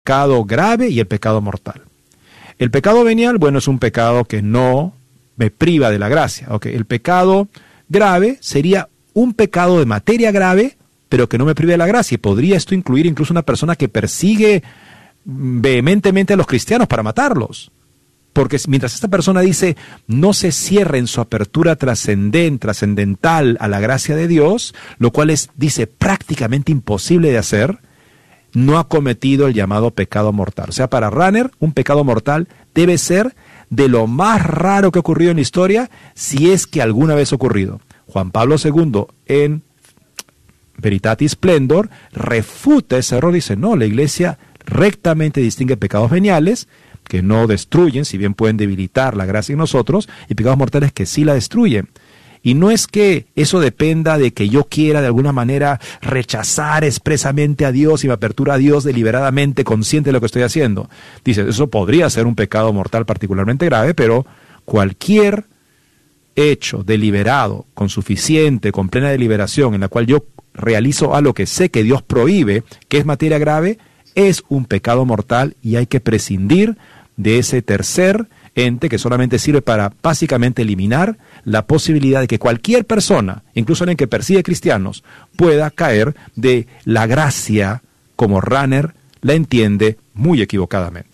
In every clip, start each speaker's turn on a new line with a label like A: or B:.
A: pecado grave y el pecado mortal. El pecado venial, bueno, es un pecado que no me priva de la gracia. Okay. El pecado grave sería un pecado de materia grave, pero que no me prive de la gracia. Y podría esto incluir incluso una persona que persigue vehementemente a los cristianos para matarlos. Porque mientras esta persona dice, no se cierre en su apertura trascendental a la gracia de Dios, lo cual es, dice, prácticamente imposible de hacer, no ha cometido el llamado pecado mortal. O sea, para Rahner, un pecado mortal debe ser de lo más raro que ha ocurrido en la historia, si es que alguna vez ha ocurrido. Juan Pablo II, en Veritatis Splendor, refuta ese error, dice, no, la Iglesia rectamente distingue pecados veniales, que no destruyen, si bien pueden debilitar la gracia en nosotros, y pecados mortales que sí la destruyen. Y no es que eso dependa de que yo quiera de alguna manera rechazar expresamente a Dios y me apertura a Dios deliberadamente, consciente de lo que estoy haciendo. Dice, eso podría ser un pecado mortal particularmente grave, pero cualquier hecho deliberado, con plena deliberación, en la cual yo realizo algo que sé que Dios prohíbe, que es materia grave, es un pecado mortal y hay que prescindir de ese tercer ente que solamente sirve para básicamente eliminar la posibilidad de que cualquier persona, incluso alguien que persigue cristianos, pueda caer de la gracia como Rahner la entiende muy equivocadamente.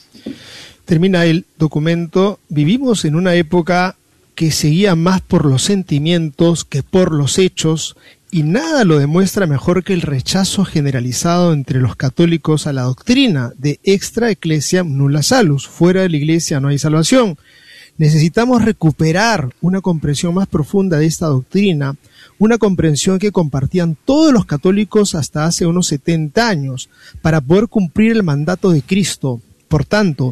B: Termina el documento. Vivimos en una época que se guía más por los sentimientos que por los hechos, y nada lo demuestra mejor que el rechazo generalizado entre los católicos a la doctrina de extra ecclesiam nulla salus, fuera de la iglesia no hay salvación. Necesitamos recuperar una comprensión más profunda de esta doctrina, una comprensión que compartían todos los católicos hasta hace unos 70 años, para poder cumplir el mandato de Cristo. Por tanto,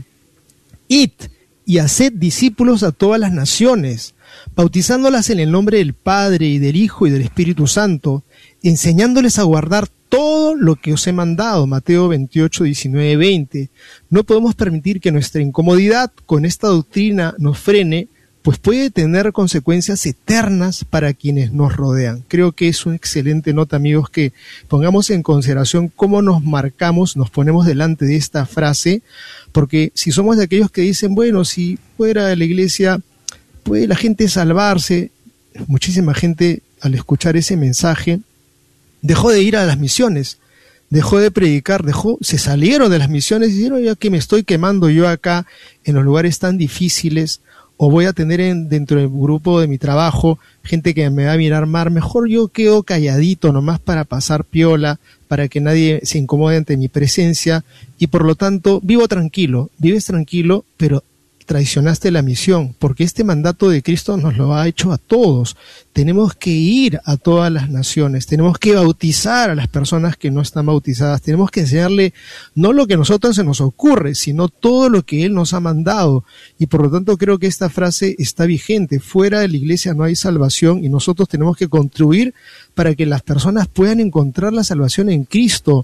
B: id y haced discípulos a todas las naciones, bautizándolas en el nombre del Padre y del Hijo y del Espíritu Santo, enseñándoles a guardar todo lo que os he mandado. Mateo 28, 19, 20. No podemos permitir que nuestra incomodidad con esta doctrina nos frene, pues puede tener consecuencias eternas para quienes nos rodean. Creo que es una excelente nota, amigos, que pongamos en consideración cómo nos marcamos, nos ponemos delante de esta frase, porque si somos de aquellos que dicen, bueno, si fuera de la iglesia puede la gente salvarse, muchísima gente al escuchar ese mensaje dejó de ir a las misiones, dejó de predicar, se salieron de las misiones y dijeron, ya que me estoy quemando yo acá en los lugares tan difíciles, o voy a tener dentro del grupo de mi trabajo gente que me va a mirar mal, mejor yo quedo calladito nomás para pasar piola, para que nadie se incomode ante mi presencia, y por lo tanto vivo tranquilo. Vives tranquilo, pero traicionaste la misión, porque este mandato de Cristo nos lo ha hecho a todos. Tenemos que ir a todas las naciones, tenemos que bautizar a las personas que no están bautizadas, tenemos que enseñarle no lo que a nosotros se nos ocurre, sino todo lo que Él nos ha mandado. Y por lo tanto creo que esta frase está vigente. Fuera de la iglesia no hay salvación, y nosotros tenemos que contribuir para que las personas puedan encontrar la salvación en Cristo.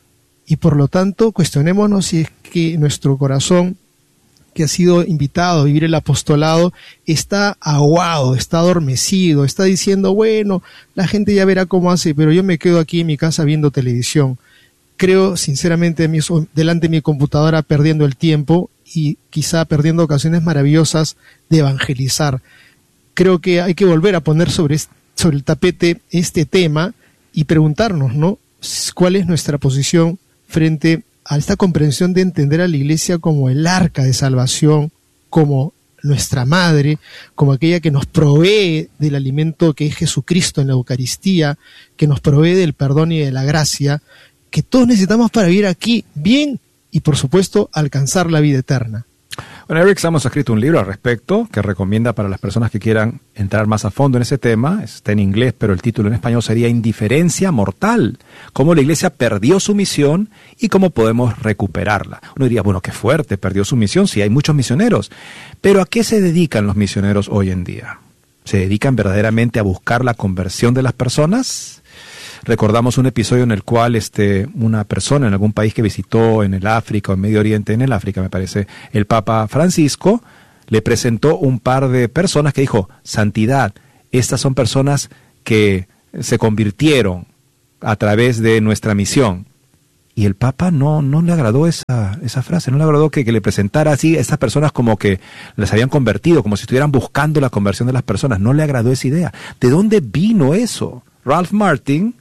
B: Y por lo tanto cuestionémonos si es que nuestro corazón, que ha sido invitado a vivir el apostolado, está aguado, está adormecido, está diciendo, bueno, la gente ya verá cómo hace, pero yo me quedo aquí en mi casa viendo televisión. Creo sinceramente delante de mi computadora perdiendo el tiempo y quizá perdiendo ocasiones maravillosas de evangelizar. Creo que hay que volver a poner sobre el tapete este tema y preguntarnos, ¿no?, ¿cuál es nuestra posición frente a esta comprensión de entender a la iglesia como el arca de salvación, como nuestra madre, como aquella que nos provee del alimento que es Jesucristo en la Eucaristía, que nos provee del perdón y de la gracia, que todos necesitamos para vivir aquí bien y, por supuesto, alcanzar la vida eterna?
A: Bueno, Eric Samos ha escrito un libro al respecto que recomienda para las personas que quieran entrar más a fondo en ese tema. Está en inglés, pero el título en español sería Indiferencia Mortal: cómo la iglesia perdió su misión y cómo podemos recuperarla. Uno diría, bueno, qué fuerte, perdió su misión, sí, hay muchos misioneros. Pero ¿a qué se dedican los misioneros hoy en día? ¿Se dedican verdaderamente a buscar la conversión de las personas? Recordamos un episodio en el cual una persona en algún país que visitó en el África o en Medio Oriente, en el África me parece, el Papa Francisco le presentó un par de personas que dijo, santidad, estas son personas que se convirtieron a través de nuestra misión. Y el Papa no le agradó esa frase, no le agradó que le presentara así a estas personas como que las habían convertido, como si estuvieran buscando la conversión de las personas. No le agradó esa idea. ¿De dónde vino eso? Ralph Martin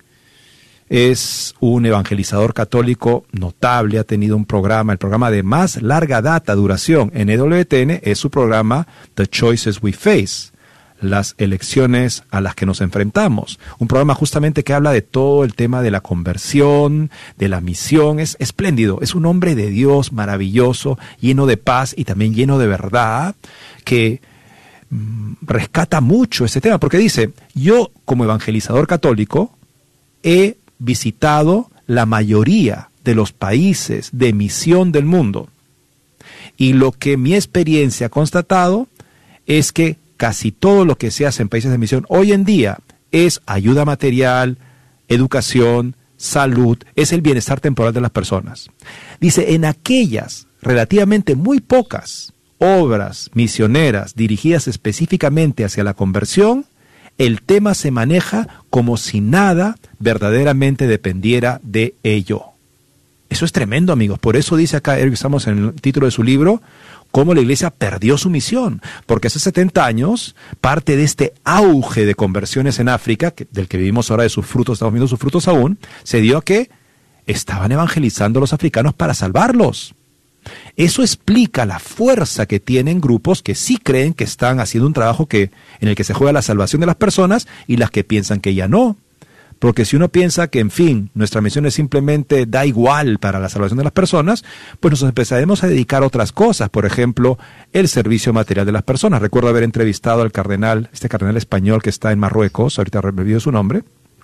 A: es un evangelizador católico notable, ha tenido un programa, el programa de más larga duración en EWTN es su programa The Choices We Face, las elecciones a las que nos enfrentamos. Un programa justamente que habla de todo el tema de la conversión, de la misión. Es espléndido, es un hombre de Dios maravilloso, lleno de paz y también lleno de verdad, que rescata mucho ese tema, porque dice, yo como evangelizador católico he visitado la mayoría de los países de misión del mundo, y lo que mi experiencia ha constatado es que casi todo lo que se hace en países de misión hoy en día es ayuda material, educación, salud, es el bienestar temporal de las personas. Dice, en aquellas relativamente muy pocas obras misioneras dirigidas específicamente hacia la conversión, el tema se maneja como si nada verdaderamente dependiera de ello. Eso es tremendo, amigos. Por eso dice acá, estamos en el título de su libro, cómo la iglesia perdió su misión. Porque hace 70 años, parte de este auge de conversiones en África, del que vivimos ahora de sus frutos, estamos viendo sus frutos aún, se dio a que estaban evangelizando a los africanos para salvarlos. Eso explica la fuerza que tienen grupos que sí creen que están haciendo un trabajo en el que se juega la salvación de las personas y las que piensan que ya no. Porque si uno piensa que, en fin, nuestra misión es simplemente da igual para la salvación de las personas, pues nos empezaremos a dedicar a otras cosas. Por ejemplo, el servicio material de las personas. Recuerdo haber entrevistado al cardenal, este cardenal español que está en Marruecos, ahorita he olvidado su nombre.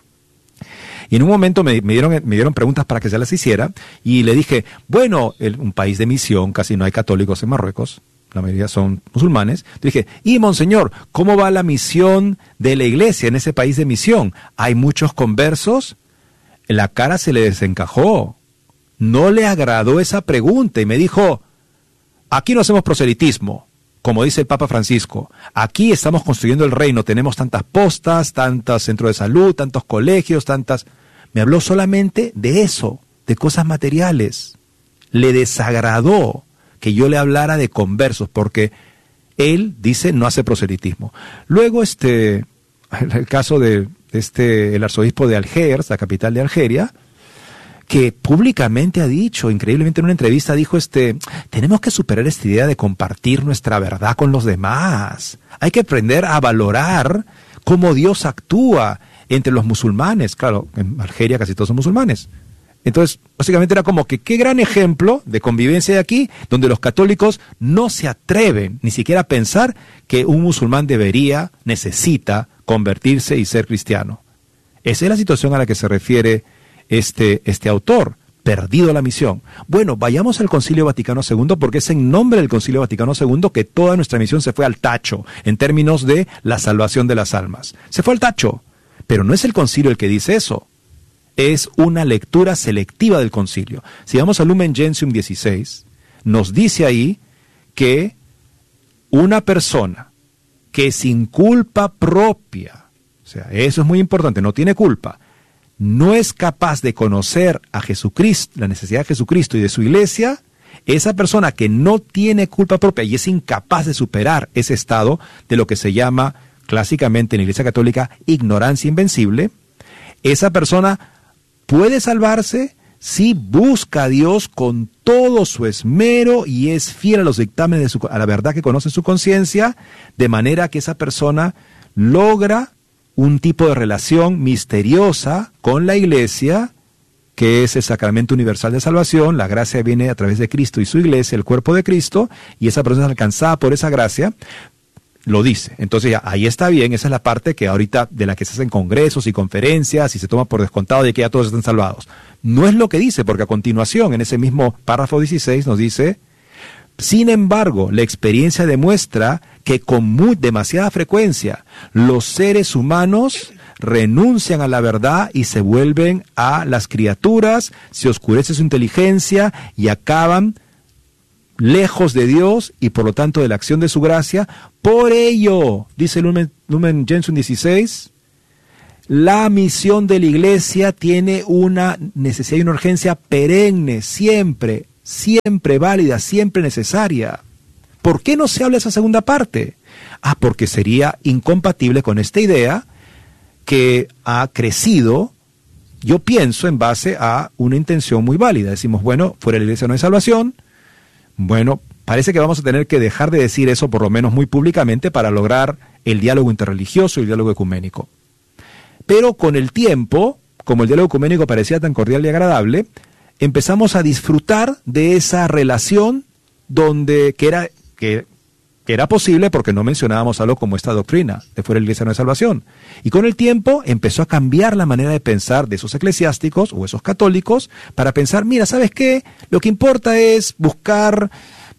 A: Y en un momento me dieron preguntas para que se las hiciera, y le dije, bueno, un país de misión, casi no hay católicos en Marruecos, la mayoría son musulmanes. Dije, y monseñor, ¿cómo va la misión de la iglesia en ese país de misión? ¿Hay muchos conversos? La cara se le desencajó. No le agradó esa pregunta y me dijo, aquí no hacemos proselitismo, como dice el Papa Francisco. Aquí estamos construyendo el reino, tenemos tantas postas, tantos centros de salud, tantos colegios, tantas... Me habló solamente de eso, de cosas materiales. Le desagradó que yo le hablara de conversos, porque él dice no hace proselitismo. Luego el caso de el arzobispo de Algers, la capital de Algeria, que públicamente ha dicho, increíblemente en una entrevista dijo, tenemos que superar esta idea de compartir nuestra verdad con los demás. Hay que aprender a valorar cómo Dios actúa entre los musulmanes. Claro, en Algeria casi todos son musulmanes. Entonces, básicamente era como que qué gran ejemplo de convivencia hay aquí, donde los católicos no se atreven ni siquiera a pensar que un musulmán necesita convertirse y ser cristiano. Esa es la situación a la que se refiere este autor, perdido la misión. Bueno, vayamos al Concilio Vaticano II, porque es en nombre del Concilio Vaticano II que toda nuestra misión se fue al tacho, en términos de la salvación de las almas. Se fue al tacho, pero no es el concilio el que dice eso. Es una lectura selectiva del concilio. Si vamos al Lumen Gentium 16, nos dice ahí que una persona que sin culpa propia, o sea, eso es muy importante, no tiene culpa, no es capaz de conocer a Jesucristo, la necesidad de Jesucristo y de su iglesia, esa persona que no tiene culpa propia y es incapaz de superar ese estado de lo que se llama clásicamente en la Iglesia Católica ignorancia invencible, esa persona puede salvarse si busca a Dios con todo su esmero y es fiel a los dictámenes a la verdad que conoce su conciencia, de manera que esa persona logra un tipo de relación misteriosa con la iglesia, que es el sacramento universal de salvación. La gracia viene a través de Cristo y su iglesia, el cuerpo de Cristo, y esa persona es alcanzada por esa gracia. Lo dice. Entonces ya, ahí está bien, esa es la parte que ahorita de la que se hacen congresos y conferencias y se toma por descontado de que ya todos están salvados. No es lo que dice, porque a continuación, en ese mismo párrafo 16 nos dice, sin embargo, la experiencia demuestra que con demasiada frecuencia los seres humanos renuncian a la verdad y se vuelven a las criaturas, se oscurece su inteligencia y acaban lejos de Dios y por lo tanto de la acción de su gracia. Por ello, dice Lumen Gentium 16, La misión de la iglesia tiene una necesidad y una urgencia perenne, siempre, siempre válida, siempre necesaria. ¿Por qué no se habla de esa segunda parte? Porque sería incompatible con esta idea que ha crecido, yo pienso, en base a una intención muy válida. Decimos, bueno, fuera de la iglesia no hay salvación. Bueno, parece que vamos a tener que dejar de decir eso, por lo menos muy públicamente, para lograr el diálogo interreligioso y el diálogo ecuménico. Pero con el tiempo, como el diálogo ecuménico parecía tan cordial y agradable, empezamos a disfrutar de esa relación que era posible porque no mencionábamos algo como esta doctrina de fuera de la iglesia no hay salvación. Y con el tiempo empezó a cambiar la manera de pensar de esos eclesiásticos o esos católicos para pensar, mira, ¿sabes qué? Lo que importa es buscar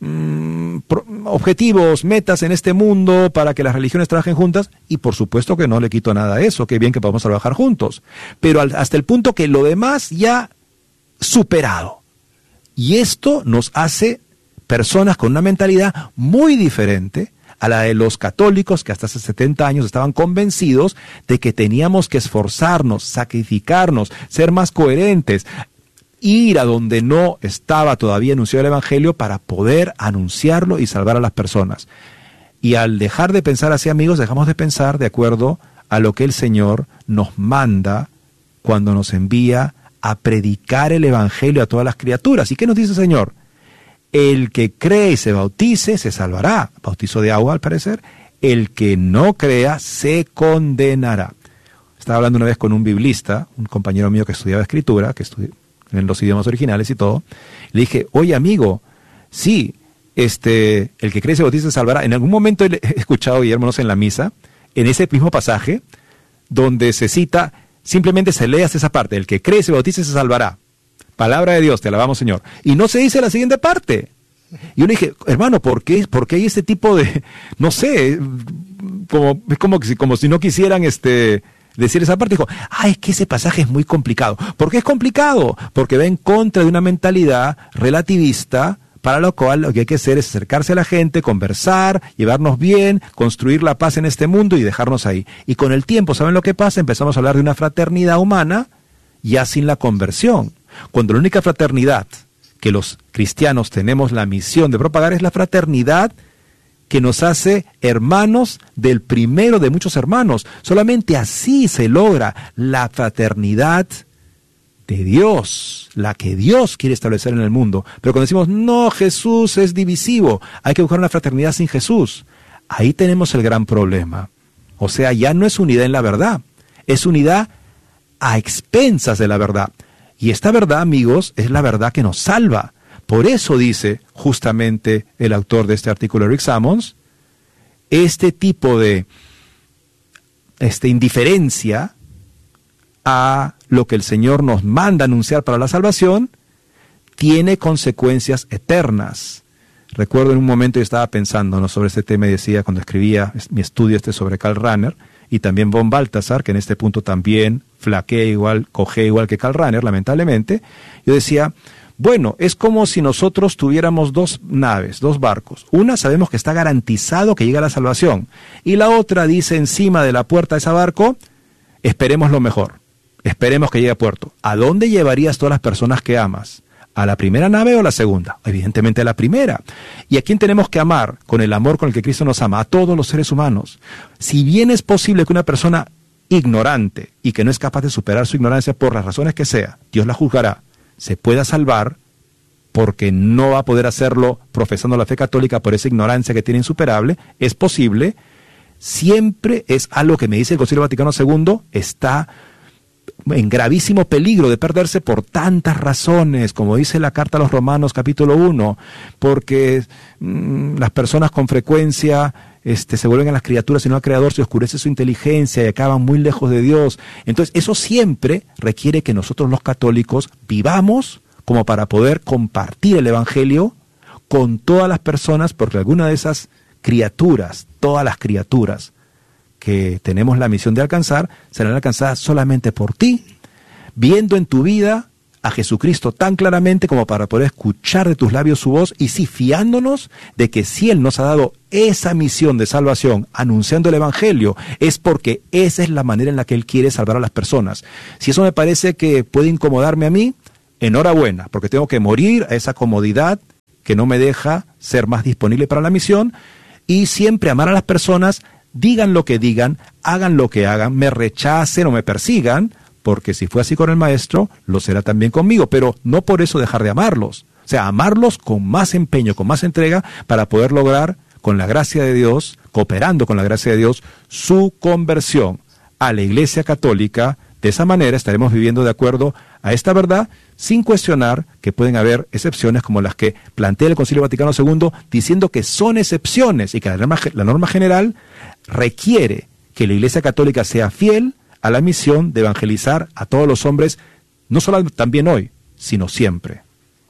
A: objetivos, metas en este mundo para que las religiones trabajen juntas, y por supuesto que no le quito nada a eso, qué bien que podamos trabajar juntos, pero hasta el punto que lo demás ya superado. Y esto nos hace personas con una mentalidad muy diferente a la de los católicos que hasta hace 70 años estaban convencidos de que teníamos que esforzarnos, sacrificarnos, ser más coherentes, ir a donde no estaba todavía anunciado el Evangelio para poder anunciarlo y salvar a las personas. Y al dejar de pensar así, amigos, dejamos de pensar de acuerdo a lo que el Señor nos manda cuando nos envía a predicar el Evangelio a todas las criaturas. ¿Y qué nos dice el Señor? El que cree y se bautice se salvará. Bautizo de agua, al parecer. El que no crea se condenará. Estaba hablando una vez con un biblista, un compañero mío que estudiaba escritura, que en los idiomas originales y todo. Le dije, oye amigo, sí, el que cree y se bautice se salvará. En algún momento he escuchado, Guillermo, no sé, en la misa, en ese mismo pasaje, donde se cita, simplemente se lee hasta esa parte, el que cree y se bautice se salvará. Palabra de Dios, te alabamos, Señor. Y no se dice la siguiente parte. Y yo le dije, hermano, ¿por qué hay este tipo de, no sé, es como si no quisieran decir esa parte? Dijo, es que ese pasaje es muy complicado. ¿Por qué es complicado? Porque va en contra de una mentalidad relativista, para lo cual lo que hay que hacer es acercarse a la gente, conversar, llevarnos bien, construir la paz en este mundo y dejarnos ahí. Y con el tiempo, ¿saben lo que pasa? Empezamos a hablar de una fraternidad humana ya sin la conversión. Cuando la única fraternidad que los cristianos tenemos la misión de propagar es la fraternidad que nos hace hermanos del primero de muchos hermanos. Solamente así se logra la fraternidad de Dios, la que Dios quiere establecer en el mundo. Pero cuando decimos, no, Jesús es divisivo, hay que buscar una fraternidad sin Jesús, ahí tenemos el gran problema. O sea, ya no es unidad en la verdad, es unidad a expensas de la verdad. Y esta verdad, amigos, es la verdad que nos salva. Por eso dice justamente el autor de este artículo, Rick Sammons, este tipo de indiferencia a lo que el Señor nos manda anunciar para la salvación, tiene consecuencias eternas. Recuerdo en un momento yo estaba pensando sobre este tema y decía, cuando escribía mi estudio sobre Karl Rahner, y también von Balthasar, que en este punto también cojea igual que Karl Rahner, lamentablemente, yo decía, bueno, es como si nosotros tuviéramos dos naves, dos barcos. Una sabemos que está garantizado que llega a la salvación, y la otra dice encima de la puerta de ese barco, esperemos lo mejor, esperemos que llegue a puerto. ¿A dónde llevarías todas las personas que amas? ¿A la primera nave o a la segunda? Evidentemente a la primera. ¿Y a quién tenemos que amar con el amor con el que Cristo nos ama? A todos los seres humanos. Si bien es posible que una persona ignorante y que no es capaz de superar su ignorancia por las razones que sea, Dios la juzgará, se pueda salvar porque no va a poder hacerlo profesando la fe católica por esa ignorancia que tiene insuperable, es posible, siempre es algo que me dice el Concilio Vaticano II, está en gravísimo peligro de perderse por tantas razones, como dice la carta a los Romanos capítulo 1, porque las personas con frecuencia se vuelven a las criaturas y no al Creador, se oscurece su inteligencia y acaban muy lejos de Dios. Entonces eso siempre requiere que nosotros los católicos vivamos como para poder compartir el Evangelio con todas las personas, porque alguna de esas criaturas, todas las criaturas que tenemos la misión de alcanzar, serán alcanzadas solamente por ti, viendo en tu vida a Jesucristo tan claramente como para poder escuchar de tus labios su voz, y sí, fiándonos de que si Él nos ha dado esa misión de salvación, anunciando el Evangelio, es porque esa es la manera en la que Él quiere salvar a las personas. Si eso me parece que puede incomodarme a mí, enhorabuena, porque tengo que morir a esa comodidad que no me deja ser más disponible para la misión, y siempre amar a las personas, digan lo que digan, hagan lo que hagan, me rechacen o me persigan, porque si fue así con el Maestro, lo será también conmigo, pero no por eso dejar de amarlos. O sea, amarlos con más empeño, con más entrega, para poder lograr, con la gracia de Dios, cooperando con la gracia de Dios, su conversión a la Iglesia Católica. De esa manera estaremos viviendo de acuerdo a esta verdad, sin cuestionar que pueden haber excepciones como las que plantea el Concilio Vaticano II, diciendo que son excepciones y que la norma general requiere que la Iglesia Católica sea fiel a la misión de evangelizar a todos los hombres, no solo también hoy, sino siempre.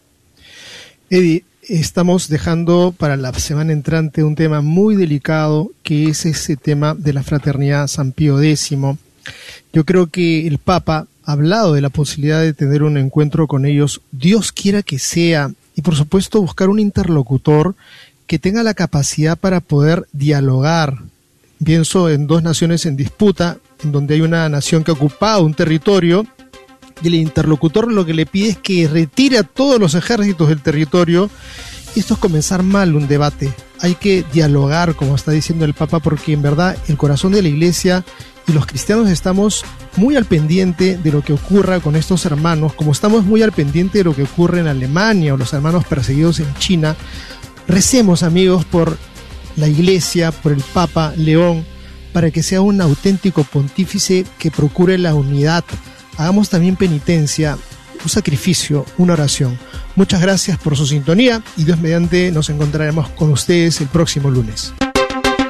B: Eddie, estamos dejando para la semana entrante un tema muy delicado, que es ese tema de la fraternidad San Pío X. Yo creo que el Papa ha hablado de la posibilidad de tener un encuentro con ellos, Dios quiera que sea, y por supuesto buscar un interlocutor que tenga la capacidad para poder dialogar. Pienso en dos naciones en disputa, en donde hay una nación que ha ocupado un territorio, y el interlocutor lo que le pide es que retire a todos los ejércitos del territorio. Y esto es comenzar mal un debate. Hay que dialogar, como está diciendo el Papa, porque en verdad el corazón de la Iglesia y los cristianos estamos muy al pendiente de lo que ocurra con estos hermanos, como estamos muy al pendiente de lo que ocurre en Alemania o los hermanos perseguidos en China. Recemos, amigos, por la Iglesia, por el Papa León, para que sea un auténtico pontífice que procure la unidad. Hagamos también penitencia, un sacrificio, una oración. Muchas gracias por su sintonía y Dios mediante nos encontraremos con ustedes el próximo lunes.